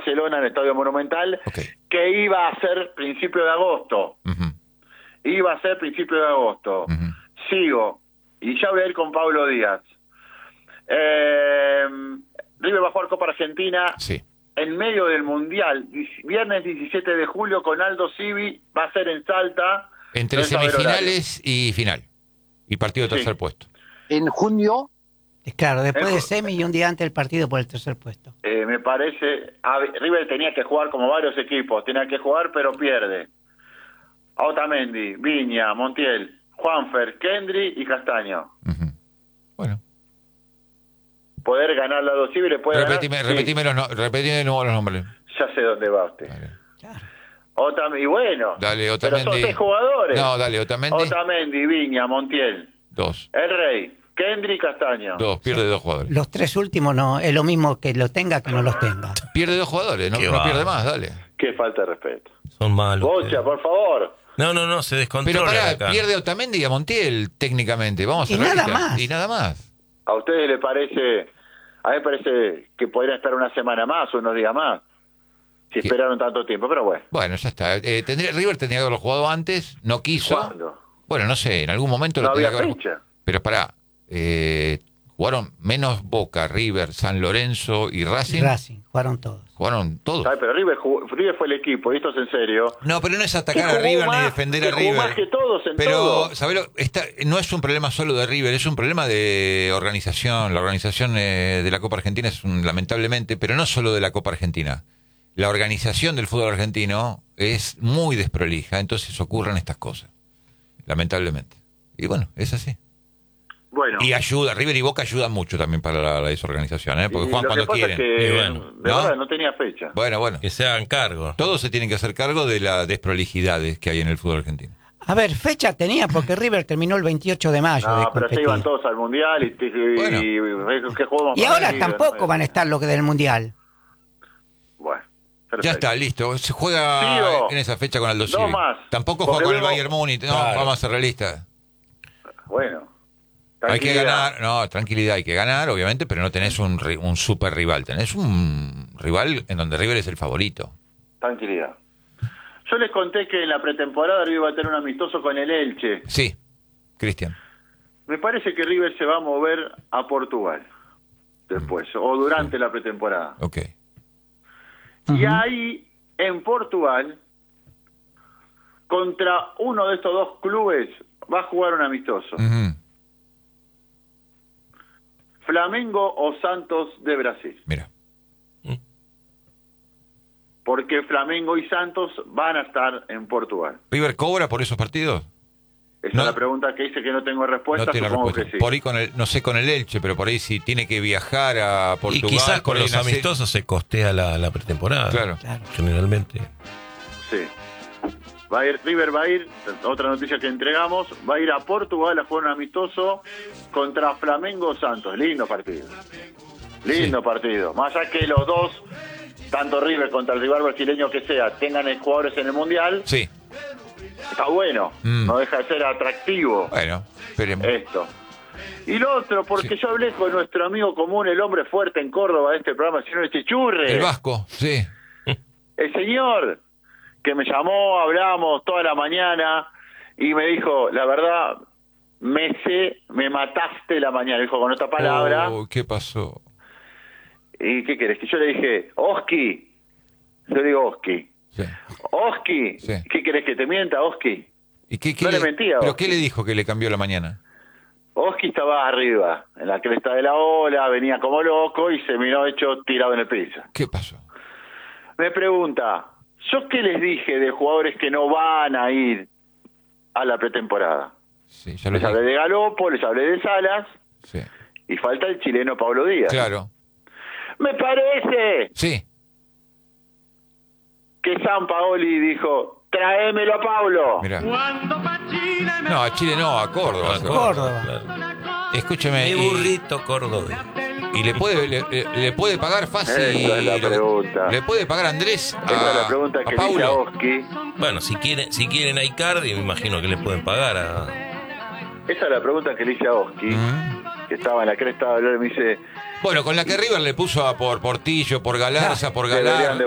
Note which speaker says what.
Speaker 1: Barcelona en el Estadio Monumental,
Speaker 2: Okay.
Speaker 1: que iba a ser principio de agosto.
Speaker 2: Ujú.
Speaker 1: Iba a ser principio de agosto.
Speaker 2: Ujú.
Speaker 1: Sigo. Y ya voy a ir con Pablo Díaz. River va a jugar Copa Argentina
Speaker 2: Sí.
Speaker 1: en medio del Mundial. Viernes 17 de julio con Aldo Civi. Va a ser en Salta.
Speaker 2: Entre
Speaker 1: No es saber
Speaker 2: semifinales y final. Y partido de
Speaker 1: Sí.
Speaker 2: tercer puesto.
Speaker 3: En junio,
Speaker 4: Claro, después
Speaker 1: El-
Speaker 4: de semi y un día antes del partido por el tercer puesto.
Speaker 1: Me parece... River tenía que jugar como varios equipos. Tenía que jugar, pero pierde. Otamendi, Viña, Montiel, Juanfer, Kendry y Castaño.
Speaker 2: Ujú. Bueno.
Speaker 1: Poder ganar la Aldo Civi le puede
Speaker 2: Repetime
Speaker 1: ganar. Sí,
Speaker 2: repetime de nuevo los nombres.
Speaker 1: ya sé dónde va usted.
Speaker 2: Dale,
Speaker 1: Y bueno,
Speaker 2: Dale,
Speaker 1: pero
Speaker 2: Otamendi.
Speaker 1: son 6 jugadores.
Speaker 2: No, dale, Otamendi.
Speaker 1: Otamendi, Viña, Montiel,
Speaker 2: 2.
Speaker 1: El Rey, Kendry, Castaño.
Speaker 2: 2. Pierde 2 jugadores.
Speaker 4: Los tres últimos no, es lo mismo que lo tenga que no los tenga.
Speaker 2: Pierde 2 jugadores, no
Speaker 5: Qué
Speaker 2: no
Speaker 5: va.
Speaker 2: pierde más, dale.
Speaker 1: Qué falta de respeto.
Speaker 5: Son malos.
Speaker 1: Bocha, por favor.
Speaker 5: No, se
Speaker 2: Pero
Speaker 5: descontrola
Speaker 2: pará,
Speaker 5: acá.
Speaker 2: pierde Otamendi y a Montiel técnicamente. Vamos a
Speaker 4: Y
Speaker 2: ser
Speaker 4: nada
Speaker 2: realistas.
Speaker 4: más.
Speaker 2: Y nada más.
Speaker 1: ¿A ustedes les parece? A mí me parece que podrían estar una semana más o unos días más. Si
Speaker 2: ¿Qué?
Speaker 1: esperaron tanto tiempo, pero bueno.
Speaker 2: Bueno, ya está. River tendría que haberlo jugado antes, no quiso.
Speaker 1: ¿Cuándo?
Speaker 2: Bueno, no sé, en algún momento
Speaker 1: No
Speaker 2: lo tenía
Speaker 1: había
Speaker 2: que haber.
Speaker 1: fecha.
Speaker 2: Pero pará, jugaron menos Boca, River, San Lorenzo y Racing.
Speaker 4: Racing, jugaron todos.
Speaker 2: Jugaron todos.
Speaker 1: ¿Sabes? Pero River fue el equipo, y esto es en serio.
Speaker 2: No, pero no es
Speaker 1: Que
Speaker 2: atacar a
Speaker 1: jugó
Speaker 2: River ni
Speaker 1: más-
Speaker 2: defender
Speaker 1: que
Speaker 2: a
Speaker 1: jugó
Speaker 2: River.
Speaker 1: más que todos en
Speaker 2: Pero,
Speaker 1: todo.
Speaker 2: ¿sabés? No es un problema solo de River, es un problema de organización. La organización de la Copa Argentina es lamentablemente, pero no solo de la Copa Argentina. La organización del fútbol argentino es muy desprolija, entonces ocurren estas cosas, lamentablemente. Y bueno, es así.
Speaker 1: Bueno.
Speaker 2: Y ayuda, River y Boca ayudan mucho también para la desorganización, porque
Speaker 1: Y
Speaker 2: juegan
Speaker 1: lo
Speaker 2: cuando
Speaker 1: que pasa
Speaker 2: quieren.
Speaker 1: es que,
Speaker 5: Y bueno,
Speaker 1: de
Speaker 2: ¿no?
Speaker 1: verdad, no tenía fecha.
Speaker 2: Bueno,
Speaker 5: Que se hagan cargo.
Speaker 2: todos se tienen que hacer cargo de las desprolijidades que hay en el fútbol argentino.
Speaker 4: A ver, fecha tenía porque River terminó el 28 de mayo de
Speaker 1: No, pero se
Speaker 4: competir.
Speaker 1: iban todos al Mundial y ¿qué jugamos
Speaker 4: Y
Speaker 1: para
Speaker 4: ahora
Speaker 1: River?
Speaker 4: tampoco
Speaker 1: ¿no?
Speaker 4: van a estar los del Mundial.
Speaker 1: Bueno,
Speaker 2: Ya
Speaker 1: perfecto.
Speaker 2: está, listo. Se juega
Speaker 1: Sigo.
Speaker 2: en esa fecha con Aldo
Speaker 1: Dos
Speaker 2: Civi.
Speaker 1: más.
Speaker 2: Tampoco
Speaker 1: Porque
Speaker 2: juega con el
Speaker 1: vengo-
Speaker 2: Bayern Múnich. No,
Speaker 5: Claro.
Speaker 2: vamos a ser realistas.
Speaker 1: Bueno,
Speaker 2: Hay que
Speaker 1: tranquilidad.
Speaker 2: ganar, no, tranquilidad, hay que ganar, obviamente, pero no tenés un super rival. Tenés un rival en donde River es el favorito.
Speaker 1: Tranquilidad. Yo les conté que en la pretemporada River va a tener un amistoso con el Elche.
Speaker 2: Sí, Cristian.
Speaker 1: Me parece que River se va a mover a Portugal después, o durante la pretemporada.
Speaker 2: Ok.
Speaker 1: Y ahí, en Portugal, contra uno de estos dos clubes, va a jugar un amistoso.
Speaker 2: Ujú.
Speaker 1: Flamengo o Santos de Brasil.
Speaker 2: Mira.
Speaker 1: Porque Flamengo y Santos van a estar en Portugal.
Speaker 2: ¿River cobra por esos partidos?
Speaker 1: Esa
Speaker 2: No.
Speaker 1: es la pregunta que hice que no tengo respuesta,
Speaker 2: No tiene
Speaker 1: supongo
Speaker 2: respuesta.
Speaker 1: que sí.
Speaker 2: Por ahí no sé con el Elche, pero por ahí si tiene que viajar a
Speaker 5: Y
Speaker 2: Portugal.
Speaker 5: quizás
Speaker 2: por
Speaker 5: con
Speaker 2: ahí
Speaker 5: los
Speaker 2: nace-
Speaker 5: amistosos se costea la pretemporada.
Speaker 2: Claro.
Speaker 4: Claro.
Speaker 5: Generalmente.
Speaker 1: Sí. River va a ir, otra noticia que entregamos, va a ir a Portugal a jugar un amistoso contra Flamengo Santos. Lindo partido. Lindo partido. Más allá que los dos, tanto River contra el rival brasileño que sea, tengan jugadores en el Mundial,
Speaker 2: Sí.
Speaker 1: está bueno. No deja de ser atractivo
Speaker 2: Bueno, esperemos.
Speaker 1: esto. Y lo otro, porque
Speaker 2: Sí.
Speaker 1: yo hablé con nuestro amigo común, el hombre fuerte en Córdoba de este programa, el señor Chichurre.
Speaker 2: El Vasco, sí.
Speaker 1: El señor que me llamó, hablamos toda la mañana y me dijo, la verdad, me mataste la mañana, dijo con otra palabra.
Speaker 2: Oh, ¿qué pasó?
Speaker 1: ¿Y qué querés? Que yo le dije, Oski, yo digo Oski.
Speaker 2: Sí.
Speaker 1: Oski,
Speaker 2: Sí.
Speaker 1: ¿qué querés que te mienta, Oski?
Speaker 2: ¿Y qué
Speaker 1: No le mentía,
Speaker 2: ¿Pero
Speaker 1: Oski.
Speaker 2: qué le dijo que le cambió la mañana?
Speaker 1: Oski estaba arriba, en la cresta de la ola, venía como loco y se miró hecho tirado en el piso.
Speaker 2: ¿Qué pasó?
Speaker 1: Me pregunta, ¿yo qué les dije de jugadores que no van a ir a la pretemporada?
Speaker 2: Sí, ya lo
Speaker 1: Les hablé
Speaker 2: dije.
Speaker 1: de Galopo, les hablé de Salas
Speaker 2: Sí.
Speaker 1: y falta el chileno Pablo Díaz.
Speaker 2: Claro.
Speaker 1: Me parece
Speaker 2: Sí.
Speaker 1: que San Paoli dijo, tráemelo a Pablo.
Speaker 2: Mirá. No, a Chile no, a Córdoba.
Speaker 4: Córdoba.
Speaker 5: Claro.
Speaker 2: Escúcheme.
Speaker 5: Mi burrito cordobés.
Speaker 2: Y le puede pagar fácil.
Speaker 1: Esa es la pregunta.
Speaker 2: Le puede pagar Andrés
Speaker 1: Esa es la pregunta que le hice a
Speaker 2: Paulo.
Speaker 1: Oski.
Speaker 5: Bueno, si quieren a Icardi, me imagino que le pueden pagar a...
Speaker 1: Esa es la pregunta que le hice a Oski, que estaba en la cresta de la ola y me dice,
Speaker 2: Bueno, con la que River le puso a por Portillo, por Galarza, por
Speaker 1: deberían
Speaker 2: Galar.
Speaker 1: de